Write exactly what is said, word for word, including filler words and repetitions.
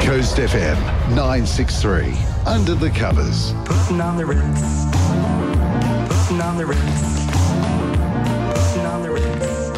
Coast F M nine six three. Under the covers. Putting on the Ritz. Putting on the Ritz. Putting on the Ritz.